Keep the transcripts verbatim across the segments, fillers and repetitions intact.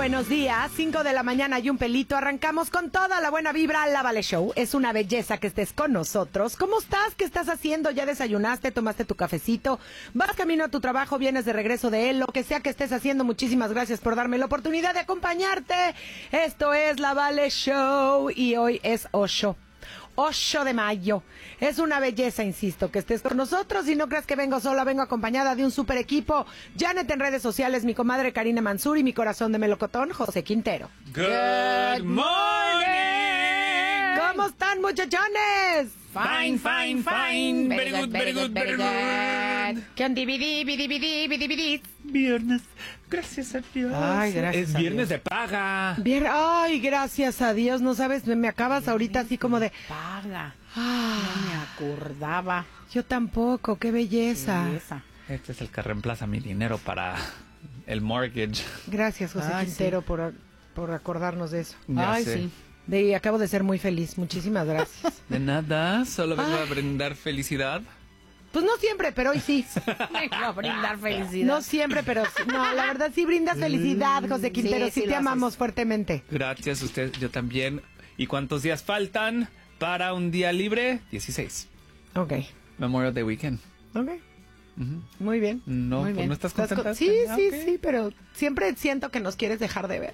buenos días. cinco de la mañana y un pelito. Arrancamos con toda la buena vibra. La Vale Show. Es una belleza que estés con nosotros. ¿Cómo estás? ¿Qué estás haciendo? ¿Ya desayunaste? ¿Tomaste tu cafecito? ¿Vas camino a tu trabajo? ¿Vienes de regreso de él? Lo que sea que estés haciendo, muchísimas gracias por darme la oportunidad de acompañarte. Esto es La Vale Show y hoy es ocho. ocho de mayo. Es una belleza, insisto, que estés con nosotros y no creas que vengo sola, vengo acompañada de un super equipo. Janet en redes sociales, mi comadre Karina Mansur y mi corazón de melocotón, José Quintero. Good morning. ¿Cómo están, muchachones? Fine, fine, fine. Very good, very good, very good. ¿Qué onda? Bidi, bidi, bidi, bidi, bidi. Viernes. Gracias a Dios. Ay, gracias Es a viernes Dios. de paga. Bien, ay, gracias a Dios. No sabes, me, me acabas ahorita así como de... Paga. Ah, No me acordaba. yo tampoco, qué belleza. Esa. Este es el que reemplaza mi dinero para el mortgage. Gracias, José Ay, Quintero, por, por acordarnos de eso. Ya Ay, sé. sí. De, acabo de ser muy feliz. Muchísimas gracias. De nada, solo vengo Ay. a brindar felicidad. Pues no siempre, pero hoy sí. Vengo a brindar felicidad. No siempre, pero sí. No, la verdad sí brindas felicidad, José Quintero. Sí, sí te lo amamos haces. fuertemente. Gracias a usted, yo también. ¿Y cuántos días faltan para un día libre? dieciséis. Ok, Memorial Day Weekend. ok. Ujú. Muy bien. No, Muy pues bien. no estás con- contenta. Sí, Ah, sí, ok. sí, pero siempre siento que nos quieres dejar de ver.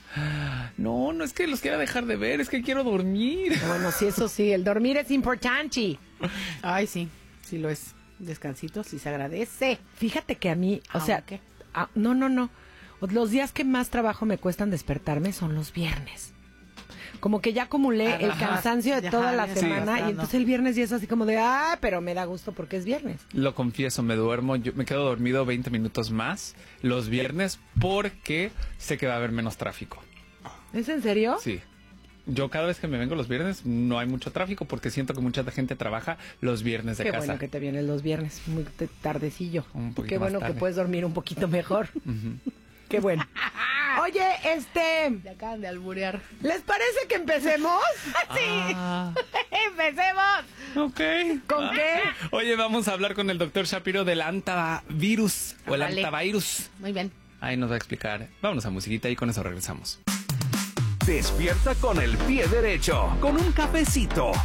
No, no es que los quiera dejar de ver, es que quiero dormir. Bueno, sí, eso sí, el dormir es importante. Ay, sí. Sí lo es. Descansito, sí se agradece. Fíjate que a mí, o sea, Aunque- ah, no, no, no. Los días que más trabajo me cuestan despertarme son los viernes. Como que ya acumulé el Ajá, cansancio de ya, toda la ya semana estás y dando. entonces el viernes ya es así como de, ah, pero me da gusto porque es viernes. Lo confieso, me duermo, yo me quedo dormido veinte minutos más los viernes porque sé que va a haber menos tráfico. ¿Es en serio? Sí. Yo cada vez que me vengo los viernes no hay mucho tráfico porque siento que mucha gente trabaja los viernes de Qué casa. bueno que te vienes los viernes, muy te- tardecillo. Un poquito Qué más bueno que tarde. puedes dormir un poquito mejor. Qué bueno. Oye, este, Te acaban de alburear. ¿les parece que empecemos? Ah, ¡Empecemos! ok. ¿Con qué? Oye, vamos a hablar con el doctor Shapiro del antivirus o el Vale. antivirus. Muy bien. Ahí nos va a explicar. Vámonos a musiquita y con eso regresamos. Despierta con el pie derecho, con un cafecito.